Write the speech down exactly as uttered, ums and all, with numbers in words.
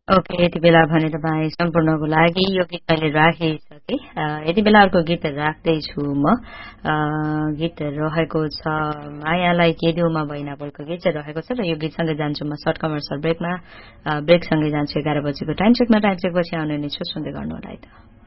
Okay, यति बेला भने तपाईँ सम्पूर्णको लागि यो गीत मैले राखिसके। यति बेला अर्को गीत राख्दैछु म। गीत रहेको छ मायालाई के दिउमा बहिना बोलको गीत चाहिँ रहेको छ र यो गीतसँगै जान्छु म सर्ट कमर्सियल ब्रेकमा। ब्रेकसँगै जान्छु एघार बजेको टाइम चेकमा। टाइम चेक पछि आउने नै छु, सुन्दै गर्नु होला है त।